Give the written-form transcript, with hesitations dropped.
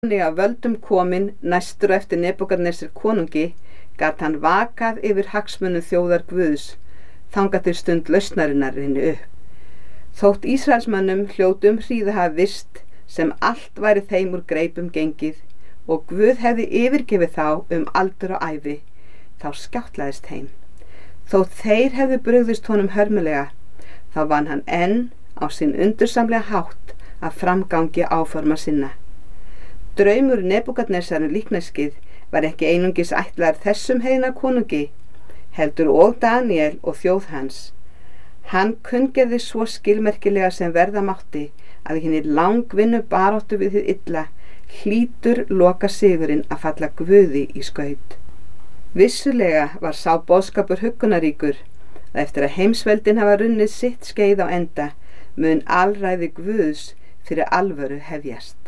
Þannig að völdum kominn næstur eftir Nebúkadnesar konungi gat hann vakað yfir hagsmunum þjóðar Guðs þangað til stund lausnarinnar rynni upp. Þótt Ísraelsmönnum hljótum hríða hafa vist sem allt væri þeim úr greipum gengið og Guð hefði yfirgefið þá aldur og ævi, þá skjáttlaðist heim. Þótt þeir hefðu brugðist honum hörmulega, þá vann hann enn á sinn undursamlega hátt að framgangi áforma sinna. Draumur Nebúkadnesar líkneskið var ekki einungis ætlaður þessum heiðna konungi, heldur og Daníel og þjóð hans. Hann kunngerði svo skilmerkilega sem verða mátti að í hinni langvinnu baráttu við hið illa hlýtur loka sigurinn að falla Guði í skaut. Vissulega var sá boðskapur huggunaríkur að eftir að heimsveldin hafa runnið sitt skeið á enda mun alræði Guðs fyrir alvöru hefjast.